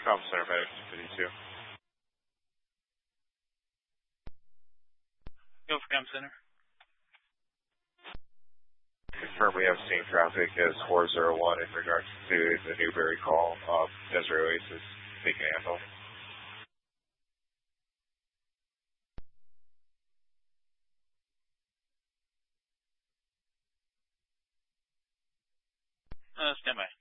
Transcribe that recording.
Comm Center, Medic 52. Go for Comm Center. Confirm we have seen traffic as 401 in regards to the Newberry call. Desert Oasis taking handle. Stand by.